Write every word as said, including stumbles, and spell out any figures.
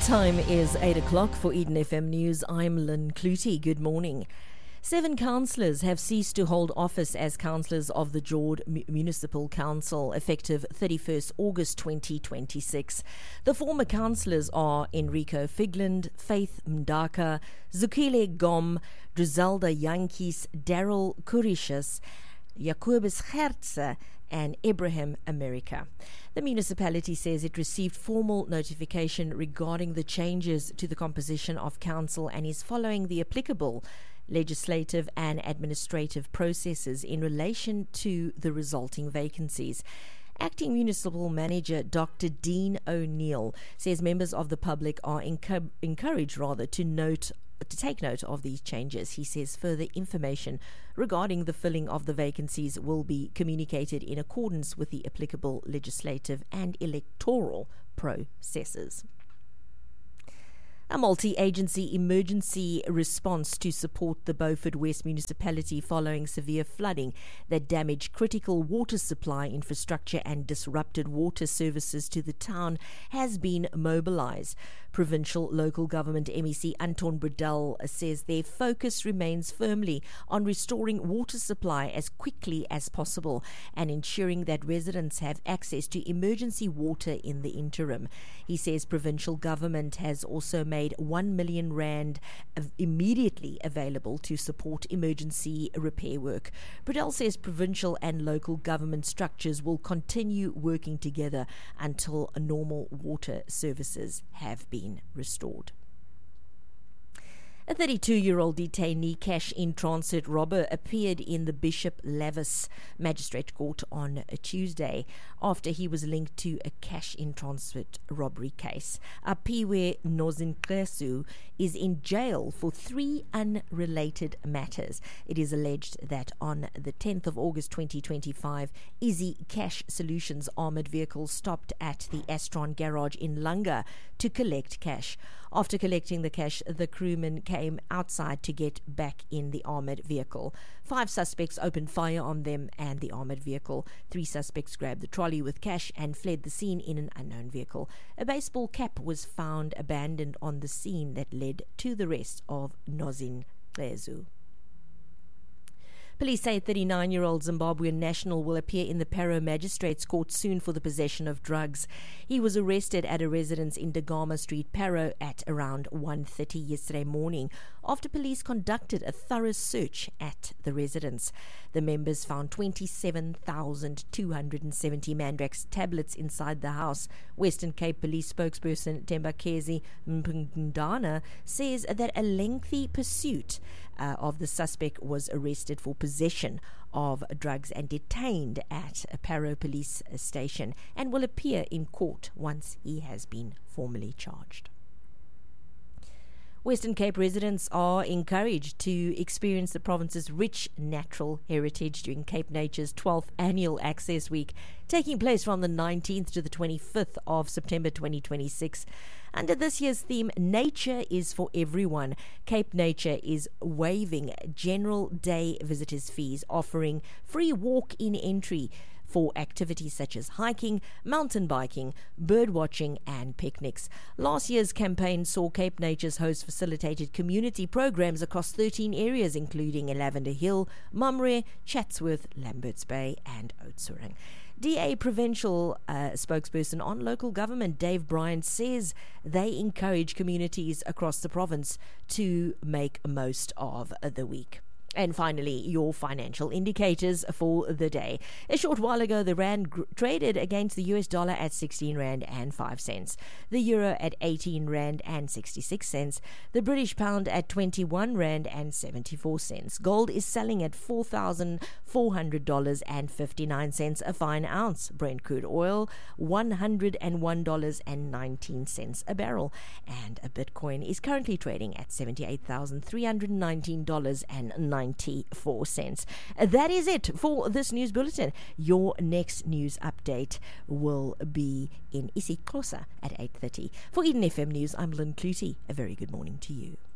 Time is eight o'clock for Eden F M News. I'm Lynn Clutie. Good morning. Seven councillors have ceased to hold office as councillors of the Jord Municipal Council effective thirty-first August twenty twenty-six. The former councillors are Enrico Figland, Faith Mdaka, Zukile Gom, Drizelda Yankees, Daryl Kurishas, Jacobus Herze and Ibrahim America. The municipality says it received formal notification regarding the changes to the composition of council and is following the applicable legislative and administrative processes in relation to the resulting vacancies. Acting Municipal Manager Doctor Dean O'Neill says members of the public are encu- encouraged rather to note to take note of these changes. He says further information regarding the filling of the vacancies will be communicated in accordance with the applicable legislative and electoral processes. A multi-agency emergency response to support the Beaufort West municipality following severe flooding that damaged critical water supply infrastructure and disrupted water services to the town has been mobilized. Provincial Local Government M E C Anton Bredell says their focus remains firmly on restoring water supply as quickly as possible and ensuring that residents have access to emergency water in the interim. He says provincial government has also made one million rand immediately available to support emergency repair work. Bredell says provincial and local government structures will continue working together until normal water services have been restored. A thirty-two-year-old detainee cash-in-transit robber appeared in the Bishop Lavis Magistrate Court on a Tuesday after he was linked to a cash-in-transit robbery case. Apiwe Nozinklesu is in jail for three unrelated matters. It is alleged that on the tenth of August twenty twenty-five, Easy Cash Solutions armoured vehicle stopped at the Astron garage in Langa to collect cash. After collecting the cash, the crewman came outside to get back in the armoured vehicle. Five suspects opened fire on them and the armoured vehicle. Three suspects grabbed the trolley with cash and fled the scene in an unknown vehicle. A baseball cap was found abandoned on the scene that led to the arrest of Nozin Klezu. Police say a thirty-nine-year-old Zimbabwean national will appear in the Parow Magistrates Court soon for the possession of drugs. He was arrested at a residence in Dagama Street, Parow, at around one thirty yesterday morning after police conducted a thorough search at the residence. The members found twenty-seven thousand two hundred seventy Mandrax tablets inside the house. Western Cape Police spokesperson Tembakezi Mpungdana says that a lengthy pursuit uh, of the suspect was arrested for possession of drugs and detained at a Parow police station and will appear in court once he has been formally charged. Western Cape residents are encouraged to experience the province's rich natural heritage during Cape Nature's twelfth Annual Access Week, taking place from the nineteenth to the twenty-fifth of September twenty twenty-six. Under this year's theme, Nature is for Everyone, Cape Nature is waiving general day visitors fees, offering free walk-in entry for activities such as hiking, mountain biking, bird watching and picnics. Last year's campaign saw Cape Nature's host facilitated community programs across thirteen areas including Lavender Hill, Mumre, Chatsworth, Lamberts Bay and Oudtshoorn. D A Provincial uh, spokesperson on local government Dave Bryant says they encourage communities across the province to make most of the week. And finally, your financial indicators for the day. A short while ago, the rand gr- traded against the U S dollar at sixteen rand and five cents, the euro at eighteen rand and sixty-six cents, the British pound at twenty-one rand and seventy-four cents. Gold is selling at four thousand four hundred dollars and fifty-nine cents a fine ounce. Brent crude oil, one hundred one dollars and nineteen cents a barrel. And a Bitcoin is currently trading at seventy-eight thousand three hundred nineteen dollars and ninety-four cents. That is it for this news bulletin. Your next news update will be in isiXhosa at eight thirty. For Eden F M News, I'm Lynn Clutie. A very good morning to you.